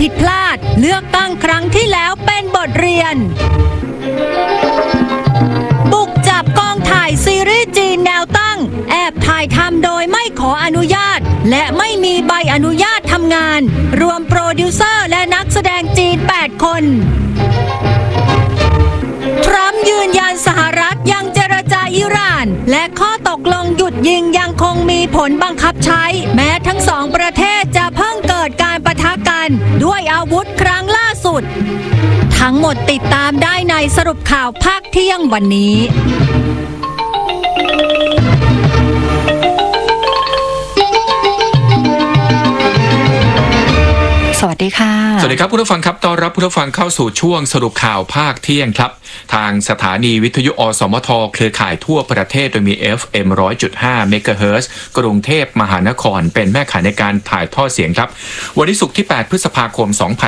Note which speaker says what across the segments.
Speaker 1: ผิดพลาดเลือกตั้งครั้งที่แล้วเป็นบทเรียนบุกจับกองถ่ายซีรีส์จีนแนวตั้งแอบถ่ายทำโดยไม่ขออนุญาตและไม่มีใบอนุญาตทำงานรวมโปรดิวเซอร์และนักแสดงจีน8คนทรัมป์ยืนยันสหรัฐยังเจรจาอิหร่านและข้อตกลงหยุดยิงยังคงมีผลบังคับใช้แม้ทั้งสองประเทศจะเพิ่งเกิดการปะทะกันด้วยอาวุธครั้งล่าสุดทั้งหมดติดตามได้ในสรุปข่าวภาคเที่ยงวันนี้สวัสดีค่ะ
Speaker 2: สวัสดีครับผู้ฟังครับต้อนรับผู้ฟังเข้าสู่ช่วงสรุปข่าวภาคเที่ยงครับทางสถานีวิทยุอสมทเครือข่ายทั่วประเทศโดยมี FM 100.5 เมกะเฮิรตซ์กรุงเทพมหานครเป็นแม่ข่ายในการถ่ายทอดเสียงครับวันนี้ศุกร์ที่8พฤษภาคม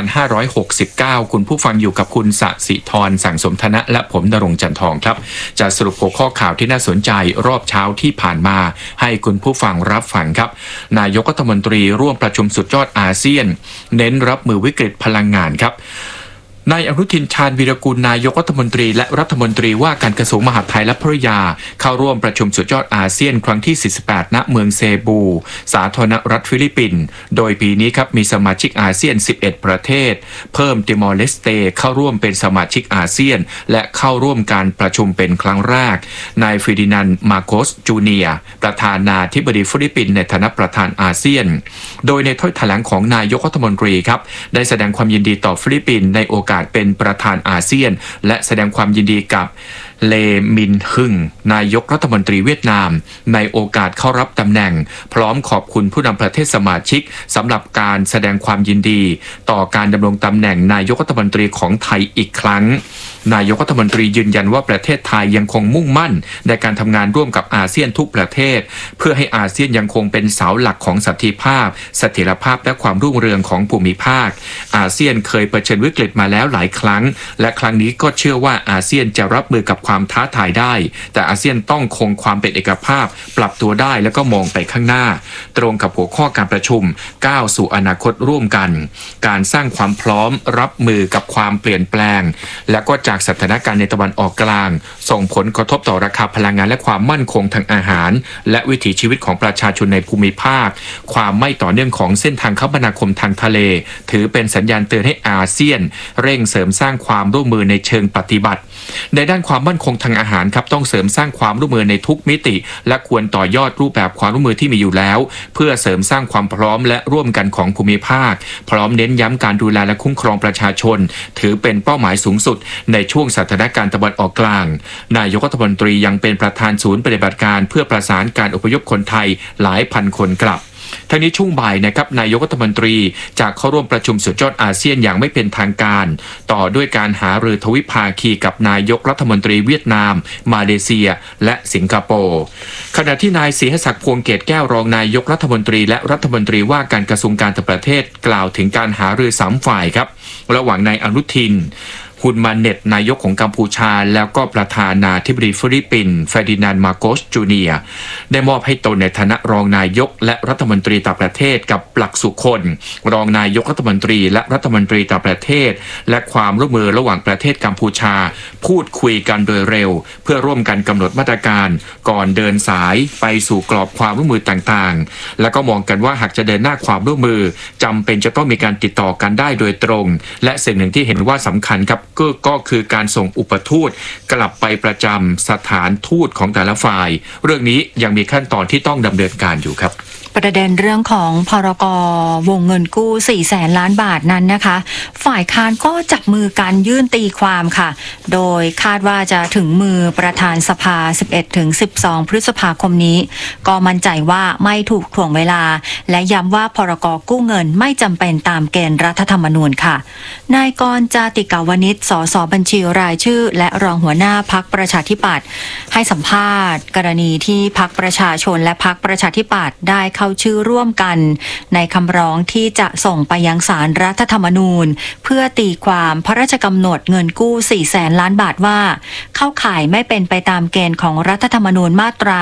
Speaker 2: 2569คุณผู้ฟังอยู่กับคุณสศิธรสั่งสมธนะและผมณรงค์จันทองครับจะสรุปหัวข้อข่าวที่น่าสนใจรอบเช้าที่ผ่านมาให้คุณผู้ฟังรับฟังครับนายกรัฐมนตรีร่วมประชุมสุดยอดอาเซียนเน้นรับมือวิกฤตพลังงานครับนายอนุทินชาญวีรกุลนายกรัฐมนตรีและรัฐมนตรีว่าการกระทรวงมหาดไทยและภริยาเข้าร่วมประชุมสุดยอดอาเซียนครั้งที่48ณเมืองเซบูสาธารณรัฐฟิลิปปินส์โดยปีนี้ครับมีสมาชิกอาเซียน11ประเทศเพิ่มติมอร์เลสเตเข้าร่วมเป็นสมาชิกอาเซียนและเข้าร่วมการประชุมเป็นครั้งแรกนายเฟร์ดินานด์มาโกสจูเนียร์ประธานาธิบดีฟิลิปปินส์ในฐานะประธานอาเซียนโดยในถ้อยแถลงของนายกรัฐมนตรีครับได้แสดงความยินดีต่อฟิลิปปินส์ในโอกาสเป็นประธานอาเซียนและแสดงความยินดีกับเลมินฮึงนายกรัฐมนตรีเวียดนามในโอกาสเข้ารับตำแหน่งพร้อมขอบคุณผู้นำประเทศสมาชิกสำหรับการแสดงความยินดีต่อการดำรงตำแหน่งนายกรัฐมนตรีของไทยอีกครั้งนายกรัฐมนตรียืนยันว่าประเทศไทยยังคงมุ่งมั่นในการทำงานร่วมกับอาเซียนทุกประเทศเพื่อให้อาเซียนยังคงเป็นเสาหลักของสันติภาพเสถียรภาพและความรุ่งเรืองของภูมิภาคอาเซียนเคยเผชิญวิกฤตมาแล้วหลายครั้งและครั้งนี้ก็เชื่อว่าอาเซียนจะรับมือกับความท้าทายได้แต่อาเซียนต้องคงความเป็นเอกภาพปรับตัวได้แล้วก็มองไปข้างหน้าตรงกับหัวข้อการประชุมก้าวสู่อนาคตร่วมกันการสร้างความพร้อมรับมือกับความเปลี่ยนแปลงและก็จากสถานการณ์ในตะวันออกกลางส่งผลกระทบต่อราคาพลังงานและความมั่นคงทางอาหารและวิถีชีวิตของประชาชนในภูมิภาคความไม่ต่อเนื่องของเส้นทางคมนาคมทางทะเลถือเป็นสัญญาณเตือนให้อาเซียนเร่งเสริมสร้างความร่วมมือในเชิงปฏิบัติในด้านความมั่นคงทางอาหารครับต้องเสริมสร้างความร่วมมือในทุกมิติและควรต่อยอดรูปแบบความร่วมมือที่มีอยู่แล้วเพื่อเสริมสร้างความพร้อมและร่วมกันของภูมิภาคพร้อมเน้นย้ำการดูแลและคุ้มครองประชาชนถือเป็นเป้าหมายสูงสุดในช่วงสถานการณ์ตะวันออกกลางนายกรัฐมนตรียังเป็นประธานศูนย์ปฏิบัติการเพื่อประสานการอพยพคนไทยหลายพันคนกลับทั้งนี้ช่วงบ่ายนะครับนายกรัฐมนตรีจะเข้าร่วมประชุมสุดยอดอาเซียนอย่างไม่เป็นทางการต่อด้วยการหารือทวิภาคีกับนายกรัฐมนตรีเวียดนามมาเลเซียและสิงคโปร์ขณะที่นายศรีหศักดิ์พวงเกตแก้วรองนายกรัฐมนตรีและรัฐมนตรีว่าการกระทรวงการต่างประเทศกล่าวถึงการหารือ3ฝ่ายครับระหว่างนายอนุทินฮุนมาเน็ตนายกของกัมพูชาแล้วก็ประธานาธิบดีฟิลิปปินส์เฟร์ดินานด์มาโกสจูเนียร์ได้มอบให้ตนในฐานะรองนายกและรัฐมนตรีต่างประเทศกับปลักสุคนรองนายกรัฐมนตรีและรัฐมนตรีต่างประเทศและความร่วมมือระหว่างประเทศกัมพูชาพูดคุยกันโดยเร็วเพื่อร่วมกันกำหนดมาตรการก่อนเดินสายไปสู่กรอบความร่วมมือต่างๆและก็มองกันว่าหากจะเดินหน้าความร่วมมือจำเป็นจะต้องมีการติดต่อกันได้โดยตรงและสิ่งหนึ่งที่เห็นว่าสำคัญครับก็คือการส่งอุปทูตกลับไปประจำสถานทูตของแต่ละฝ่ายเรื่องนี้ยังมีขั้นตอนที่ต้องดำเนินการอยู่ครับ
Speaker 1: ประเด็นเรื่องของพรก.วงเงินกู้400,000 ล้านบาทนั้นนะคะฝ่ายค้านก็จับมือกันยื่นตีความค่ะโดยคาดว่าจะถึงมือประธานสภา 11-12 พฤษภาคมนี้ก็มั่นใจว่าไม่ถูกถ่วงเวลาและย้ำว่าพรก.กู้เงินไม่จำเป็นตามเกณฑ์รัฐธรรมนูญค่ะนายกรณ์ จาติกาวนิช สสบัญชีรายชื่อและรองหัวหน้าพรรคประชาธิปัตย์ให้สัมภาษณ์กรณีที่พรรคประชาชนและพรรคประชาธิปัตย์ได้เข้าชื่อร่วมกันในคำร้องที่จะส่งไปยังศาลรัฐธรรมนูญเพื่อตีความพระราชกำหนดเงินกู้400,000 ล้านบาทว่าเข้าข่ายไม่เป็นไปตามเกณฑ์ของรัฐธรรมนูญมาตรา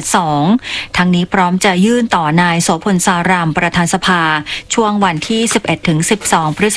Speaker 1: 172ทั้งนี้พร้อมจะยื่นต่อนายโสพลสารามประธานสภาช่วงวันที่ 11-12 พฤษ